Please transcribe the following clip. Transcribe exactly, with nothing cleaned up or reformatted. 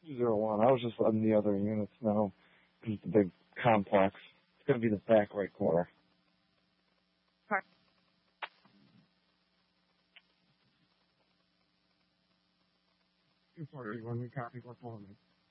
Zero one. I was just letting the other units know. It's the big complex. It's going to be the back right corner. Okay. two forty, when we copy, we're pulling it.